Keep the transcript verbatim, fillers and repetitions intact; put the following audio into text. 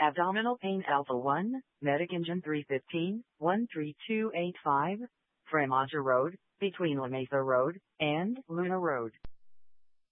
Abdominal pain Alpha one, Medic Engine three fifteen, one three two eight five, Fremaja Road, between La Mesa Road and Luna Road.